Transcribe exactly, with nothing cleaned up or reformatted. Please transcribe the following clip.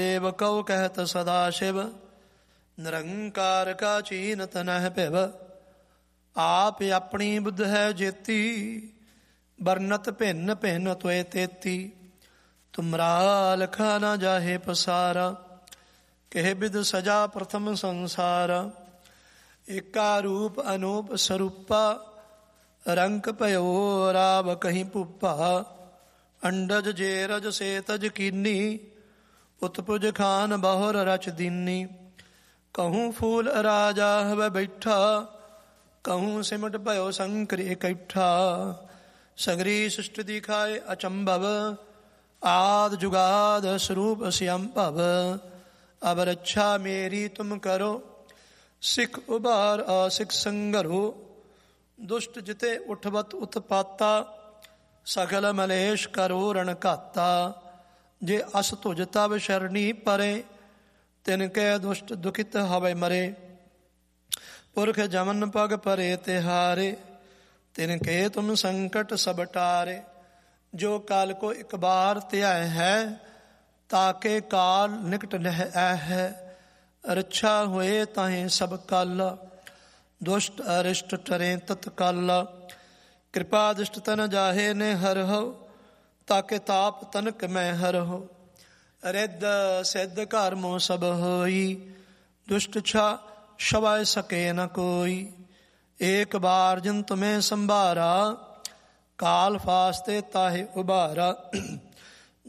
देव कौ कहत सदा शिव, निरंकार का चीन तनह पिव। आप अपनी बुद्ध है जेती, बरनत भिन्न भिन्न त्वे तेती। तुमरा लखा न जाहे पसारा, कह बिद सजा प्रथम संसार। एका रूप अनूप स्वरूपा, रंक पयो राव कहीं पुप्पा। अंडज जेरज से तज कीनी, उत्पुज खान बहुर रच दीनी। कहूँ फूल राजा हव बैठा, कहूँ सिमट भयो शंकर इकट्ठा। सगरी सृष्टि दिखाए अचंभव, आद जुगाद स्वरूप श्याम्भव। अब रक्षा मेरी तुम करो, सिख उबार असिख संगरो। दुष्ट जिते उठवत उत्पाता, सकल मलेश करो रण घाता। जे अस तुझ तब शरणी परे, तिनके दुष्ट दुखित हवे मरे। पुरख जमन पग परे तिहारे, तिनके तुम संकट सब टारे। जो काल को एक बार त्याय है, ताके काल निकट नह है। रक्षा हुए ताहे सब काला, दुष्ट अरिष्ट टरे तत्काला। कृपा दुष्ट तन जाहे ने हर हो, ताके ताप तनक मैं हर हो। रिद्ध सिद्ध कर्मो सब होई, दुष्ट छा शवाय सके न कोई। एक बार जिन तुम्हें संभारा, काल फास्ते ताहे उबारा।